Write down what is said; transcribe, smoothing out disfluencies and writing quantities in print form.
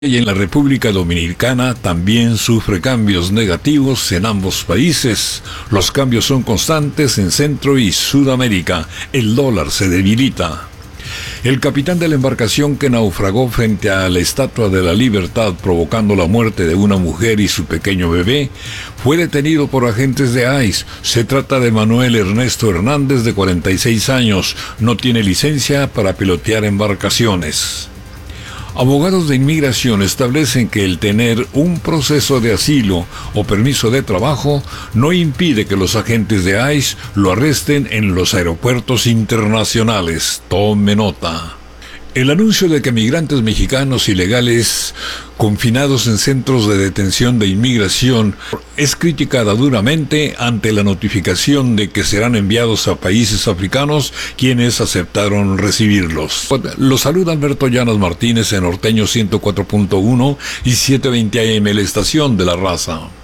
Y en la República Dominicana también sufre cambios negativos en ambos países. Los cambios son constantes en Centro y Sudamérica. El dólar se debilita. El capitán de la embarcación que naufragó frente a la Estatua de la Libertad provocando la muerte de una mujer y su pequeño bebé fue detenido por agentes de ICE. Se trata de Manuel Ernesto Hernández, de 46 años. No tiene licencia para pilotear embarcaciones. Abogados de inmigración establecen que el tener un proceso de asilo o permiso de trabajo no impide que los agentes de ICE lo arresten en los aeropuertos internacionales. Tome nota. El anuncio de que migrantes mexicanos ilegales confinados en centros de detención de inmigración es criticada duramente ante la notificación de que serán enviados a países africanos quienes aceptaron recibirlos. Los saluda Alberto Llanas Martínez en Norteño 104.1 y 720 AM, la estación de la raza.